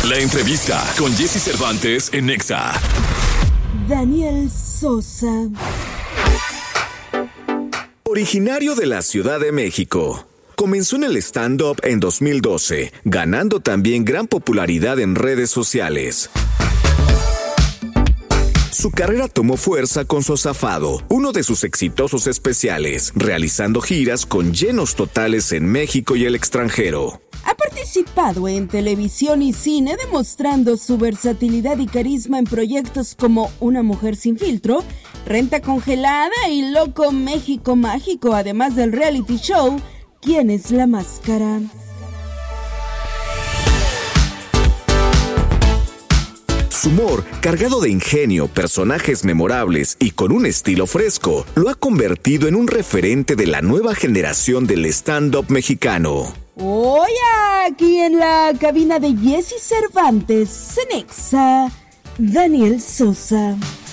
La entrevista con Jesse Cervantes en Nexa. Daniel Sosa. Originario de la Ciudad de México, comenzó en el stand-up en 2012, ganando también gran popularidad en redes sociales. Su carrera tomó fuerza con Su Azafado, uno de sus exitosos especiales, realizando giras con llenos totales en México y el extranjero. Ha participado en televisión y cine, demostrando su versatilidad y carisma en proyectos como Una mujer sin filtro, Renta congelada y Loco México Mágico, además del reality show ¿Quién es la máscara? Su humor, cargado de ingenio, personajes memorables y con un estilo fresco, lo ha convertido en un referente de la nueva generación del stand-up mexicano. Hoy aquí en la cabina de Jesse Cervantes, en Nexa, Daniel Sosa.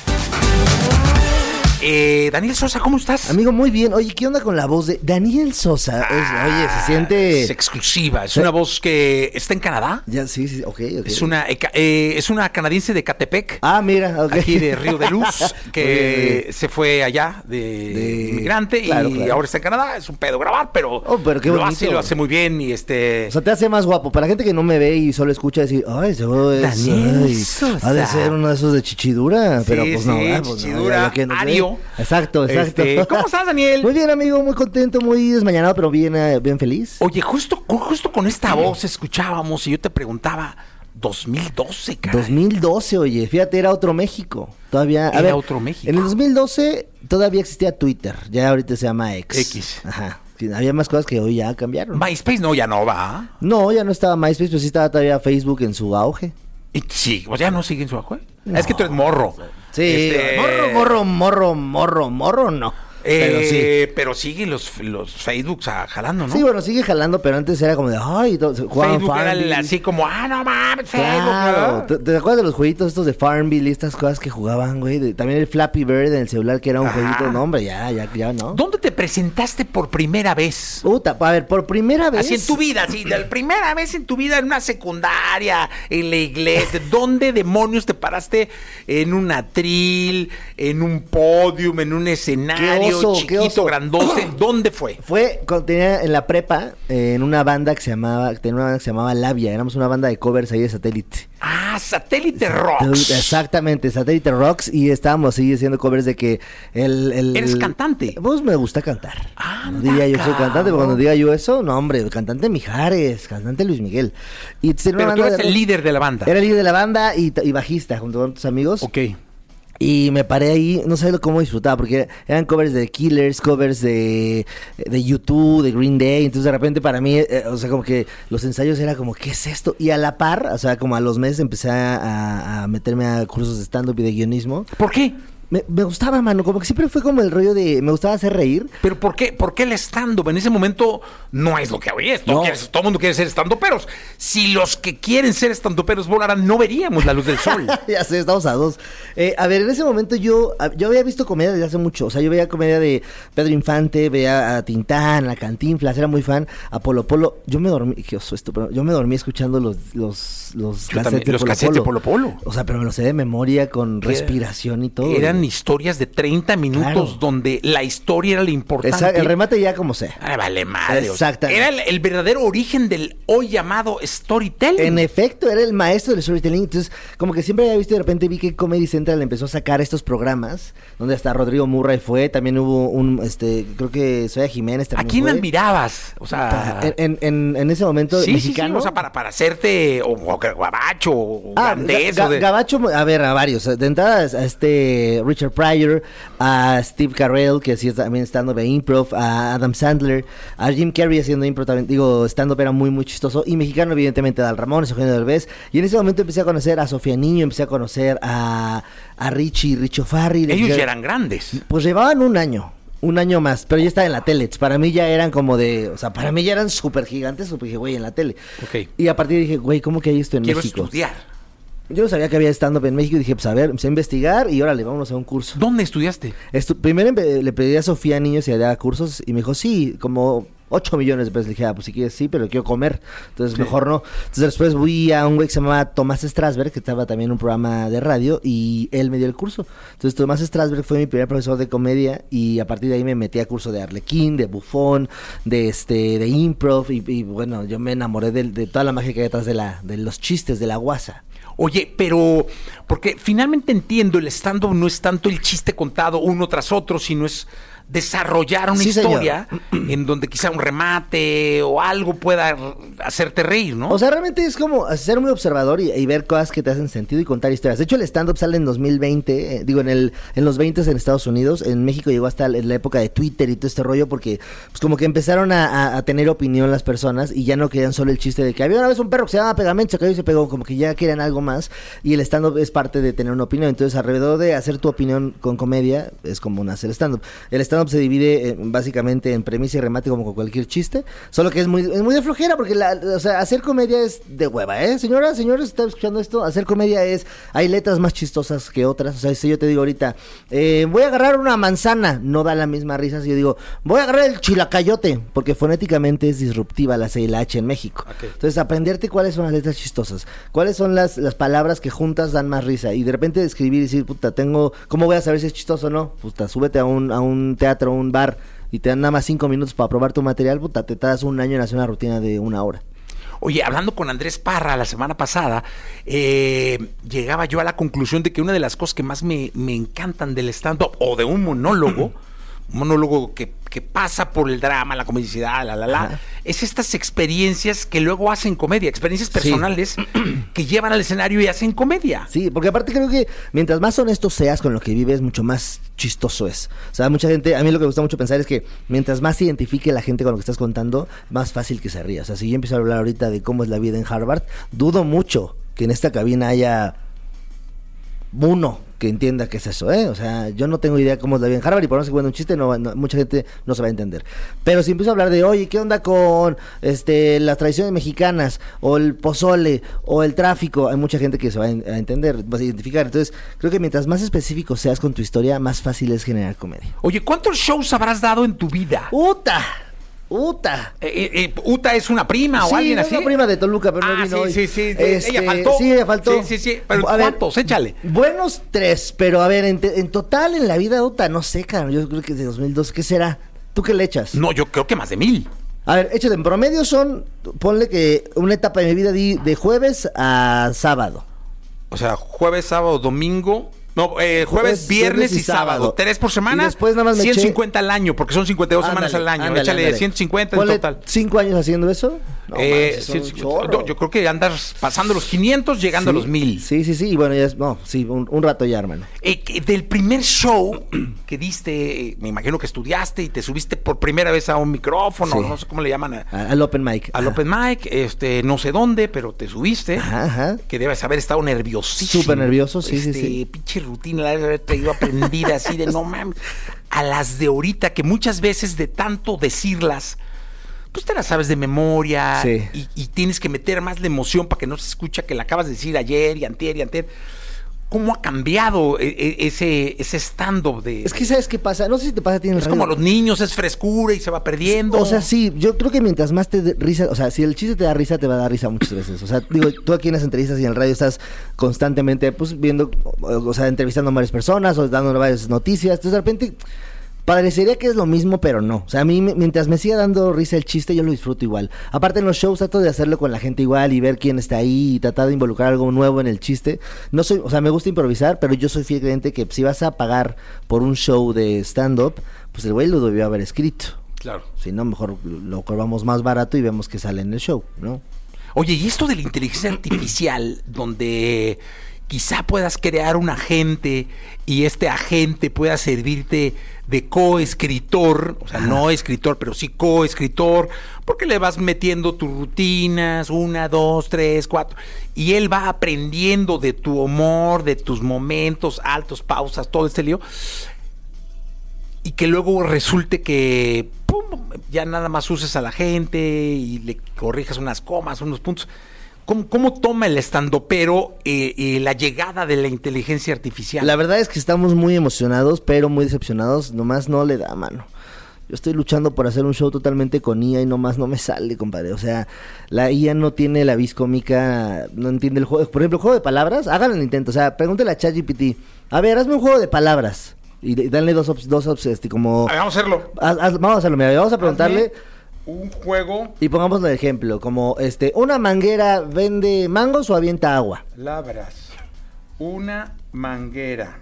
Daniel Sosa, ¿cómo estás? Amigo, muy bien. Oye, ¿qué onda con la voz de Daniel Sosa? Oye, se siente... Es exclusiva, es una voz que está en Canadá. Ya, sí, ok. Es una canadiense de Catepec. Ah, mira, ok. Aquí de Río de Luz, que se fue allá de inmigrante claro, y ahora está en Canadá. Es un pedo grabar, pero qué bonito. lo hace muy bien y O sea, te hace más guapo. Para la gente que no me ve y solo escucha decir, ay, seguro es... Daniel Sosa. Ha de ser uno de esos de chichidura, pero Sí, pues no, sí, pues chichidura, no, que no sé. Ario. Exacto. ¿Cómo estás, Daniel? Muy bien, amigo, muy contento, muy desmañanado, pero bien feliz. Oye, justo con esta voz escuchábamos y yo te preguntaba, 2012, caray. 2012, oye, fíjate, era otro México. Todavía, otro México. En el 2012 todavía existía Twitter, ya ahorita se llama X. Ajá. Había más cosas que hoy ya cambiaron. MySpace ya no va. No, ya no estaba MySpace, pero sí estaba todavía Facebook en su auge. Y sí, pues ya no sigue en su auge. No. Es que tú eres morro. Sí, morro, no. Pero sí. Pero siguen los Facebooks jalando, ¿no? Sí, bueno, sigue jalando, pero antes era como de, ay, jugaban Facebook Farmville. era así como, no mames, Facebook. Claro. ¿no? ¿Te acuerdas de los jueguitos estos de Farmville y estas cosas que jugaban, güey? También el Flappy Bird en el celular, que era un jueguito. No, hombre, ya, ¿no? ¿Dónde te presentaste por primera vez? Puta, a ver, por primera vez. Así en tu vida, así, la primera vez en tu vida, en una secundaria, en la iglesia. ¿Dónde demonios te paraste? En un atril, en un podium, en un escenario chiquito, grandote. ¿Dónde fue? Fue cuando tenía en la prepa, en una banda que se llamaba Labia. Éramos una banda de covers ahí de Satélite. Ah, Satélite Rocks. Exactamente, Satélite Rocks. Y estábamos ahí haciendo covers de que ¿Eres cantante? Pues me gusta cantar. No diría yo que soy cantante, pero cuando diga yo eso, no, hombre, cantante Mijares, cantante Luis Miguel. Y pero tú eres el líder de la banda. Era el líder de la banda y bajista junto con otros amigos. Ok. Y me paré ahí, no sé cómo disfrutaba, porque eran covers de Killers, covers de U2, de Green Day. Entonces de repente para mí, o sea, como que los ensayos era como, ¿qué es esto? Y a la par, o sea, como a los meses empecé a meterme a cursos de stand-up y de guionismo. ¿Por qué? Me gustaba, mano, como que siempre fue como el rollo de... Me gustaba hacer reír. ¿Pero por qué el stand-up en ese momento no es lo que hoy es? Todo el mundo quiere ser stand-uperos. Si los que quieren ser stand-uperos volaran, no veríamos la luz del sol. Ya sé, estamos a dos. A ver, en ese momento yo había visto comedia desde hace mucho. O sea, yo veía comedia de Pedro Infante, veía a Tintán, a Cantinflas, era muy fan. A Polo Polo. Yo me dormí... ¿Qué oso esto? Pero yo me dormí escuchando los cassettes de Polo Polo. O sea, pero me los sé de memoria con respiración y todo. Eran historias de 30 minutos donde la historia era lo importante. Exacto, el remate ya como sea. Vale madre. Exactamente. Era el verdadero origen del hoy llamado storytelling. En efecto, era el maestro del storytelling. Entonces, como que siempre había visto y de repente vi que Comedy Central empezó a sacar estos programas, donde hasta Rodrigo Murray fue, también hubo creo que Soya Jiménez también. ¿A quién fue. admirabas? O sea, en ese momento mexicano. Sí, o sea, para hacerte o Gabacho o Gandés. Gabacho, a ver, a varios. De entrada a Richard Pryor, a Steve Carell, que hacía también stand-up e improv, a Adam Sandler, a Jim Carrey haciendo improv también, stand-up era muy, muy chistoso, y mexicano evidentemente a Dal Ramón, Eugenio Derbez, y en ese momento empecé a conocer a Sofía Niño, empecé a conocer a Richo Farri. Ellos ya eran grandes. Pues llevaban un año más, pero ya estaba en la tele. Para mí ya eran como o sea, para mí ya eran súper gigantes, porque dije, güey, en la tele. Okay. Y a partir dije, güey, ¿cómo que hay esto en México? Quiero estudiar. Yo no sabía que había stand-up en México y dije, pues a ver, empecé a investigar y órale, vámonos a un curso. ¿Dónde estudiaste? Primero le pedí a Sofía Niño si había cursos y me dijo, sí, como 8 millones de pesos. Le dije, pues si quieres sí, pero quiero comer. Entonces mejor no. Entonces después fui a un güey que se llamaba Tomás Strasberg, que estaba también en un programa de radio, y él me dio el curso. Entonces Tomás Strasberg fue mi primer profesor de comedia, y a partir de ahí me metí a curso de Arlequín, de bufón, de improv, y bueno, yo me enamoré de toda la magia que hay detrás de los chistes, de la guasa. Oye, pero porque finalmente entiendo, el stand-up no es tanto el chiste contado uno tras otro, sino es desarrollar una historia en donde quizá un remate o algo pueda hacerte reír, ¿no? O sea, realmente es como ser muy observador y ver cosas que te hacen sentido y contar historias. De hecho, el stand-up sale en 2020, en los 20s en Estados Unidos. En México llegó hasta en la época de Twitter y todo este rollo, porque pues como que empezaron a tener opinión las personas y ya no querían solo el chiste de que había una vez un perro que se llamaba Pegamento, se cayó y se pegó, como que ya querían algo más, y el stand-up es parte de tener una opinión. Entonces, alrededor de hacer tu opinión con comedia, es como hacer stand-up. El stand-up se divide básicamente en premisa y remate, como con cualquier chiste, solo que es muy de flojera, porque o sea, hacer comedia es de hueva, señores, ¿está escuchando esto? Hacer comedia hay letras más chistosas que otras. O sea, si yo te digo ahorita, voy a agarrar una manzana, no da la misma risa si yo digo, voy a agarrar el chilacayote, porque fonéticamente es disruptiva la C y la H en México. Okay. Entonces, aprenderte cuáles son las letras chistosas, cuáles son las palabras que juntas dan más risa, y de repente escribir y decir, puta, ¿cómo voy a saber si es chistoso o no? Puta, súbete a un teatro, un bar, y te dan nada más 5 minutos para probar tu material, puta, te tardas un año en hacer una rutina de 1 hora. Oye, hablando con Andrés Parra la semana pasada, llegaba yo a la conclusión de que una de las cosas que más me encantan del stand-up, o de un monólogo, que pasa por el drama, la comicidad, es estas experiencias que luego hacen comedia, experiencias personales que llevan al escenario y hacen comedia. Sí, porque aparte creo que mientras más honesto seas con lo que vives, mucho más chistoso es. O sea, mucha gente, a mí lo que me gusta mucho pensar es que mientras más se identifique la gente con lo que estás contando, más fácil que se ría. O sea, si yo empiezo a hablar ahorita de cómo es la vida en Harvard, dudo mucho que en esta cabina haya uno que entienda qué es eso, O sea, yo no tengo idea cómo es la vida en Harvard, y por no sé cuando un chiste, mucha gente no se va a entender. Pero si empiezo a hablar de, oye, ¿qué onda con las tradiciones mexicanas, o el pozole, o el tráfico? Hay mucha gente que se va a entender, vas a identificar. Entonces, creo que mientras más específico seas con tu historia, más fácil es generar comedia. Oye, ¿cuántos shows habrás dado en tu vida? Uta es una prima o alguien así. Sí, una prima de Toluca, pero no vino hoy. Sí. Ella faltó. Sí, ella faltó. Sí. Pero ¿cuántos? Échale. Buenos 3, pero a ver, en total en la vida, no sé, cabrón. Yo creo que es de 2002. ¿Qué será? ¿Tú qué le echas? No, yo creo que más de 1000. A ver, échate, en promedio ponle que una etapa de mi vida de jueves a sábado. O sea, jueves, sábado, domingo. No, jueves, viernes y sábado. 3 por semana. Y después nada más 150 al año, porque son 52 semanas al año. Échale 150 en total. 5 años haciendo eso. No, yo creo que andas pasando los 500, llegando a los 1000. Sí. Y bueno, ya un rato ya, hermano. Del primer show que diste, me imagino que estudiaste y te subiste por primera vez a un micrófono, no sé cómo le llaman. Al open mic. Al open mic, no sé dónde, pero te subiste. Ajá. Que debes haber estado nerviosísimo. Súper nervioso, sí. Pinche rutina, la haber traído aprendida así de no mames. A las de ahorita, que muchas veces de tanto decirlas, pues te las sabes de memoria, y tienes que meter más la emoción para que no se escucha que la acabas de decir ayer y antier. ¿Cómo ha cambiado ese stand-up de...? Es que ¿sabes qué pasa? No sé si te pasa a ti en el radio. Es como a los niños, es frescura y se va perdiendo. O sea, sí, yo creo que mientras más te dé risa, o sea, si el chiste te da risa, te va a dar risa muchas veces. O sea, digo, tú aquí en las entrevistas y en el radio estás constantemente, pues, viendo, o sea, entrevistando a varias personas o dando varias noticias. Entonces, de repente, parecería que es lo mismo, pero no. O sea, a mí, mientras me siga dando risa el chiste, yo lo disfruto igual. Aparte, en los shows trato de hacerlo con la gente igual y ver quién está ahí y tratar de involucrar algo nuevo en el chiste. O sea, me gusta improvisar, pero yo soy fiel creyente que si vas a pagar por un show de stand-up, pues el güey lo debió haber escrito. Claro. Si no, mejor lo cobramos más barato y vemos que sale en el show, ¿no? Oye, y esto de la inteligencia artificial, donde quizá puedas crear un agente y este agente pueda servirte de coescritor, o sea, no escritor, pero sí coescritor, porque le vas metiendo tus rutinas, 1, 2, 3, 4, y él va aprendiendo de tu humor, de tus momentos, altos, pausas, todo este lío, y que luego resulte que ya nada más uses a la gente y le corrijas unas comas, unos puntos. ¿Cómo toma el estandopero la llegada de la inteligencia artificial? La verdad es que estamos muy emocionados, pero muy decepcionados. Nomás no le da, mano. Yo estoy luchando por hacer un show totalmente con IA y nomás no me sale, compadre. O sea, la IA no tiene la vis cómica, no entiende el juego. Por ejemplo, el juego de palabras, háganlo el intento. O sea, pregúntale a ChatGPT, a ver, hazme un juego de palabras. Y danle dos como... Vamos a hacerlo. Vamos a hacerlo, mira, vamos a preguntarle... Un juego... Y pongámoslo de ejemplo, como, ¿una manguera vende mangos o avienta agua? Palabras. Una manguera.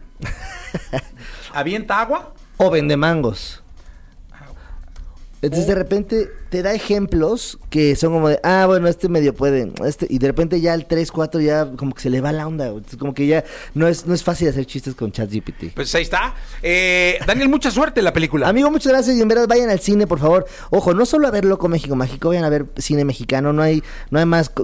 ¿Avienta agua? O vende mangos. Entonces de repente te da ejemplos que son como de, bueno, medio puede, y de repente ya el 3, 4 ya como que se le va la onda, es como que ya no es fácil hacer chistes con ChatGPT. Pues ahí está. Daniel, mucha suerte en la película. Amigo, muchas gracias y en verdad vayan al cine, por favor. Ojo, no solo a ver Loco México Mágico, vayan a ver cine mexicano, no hay más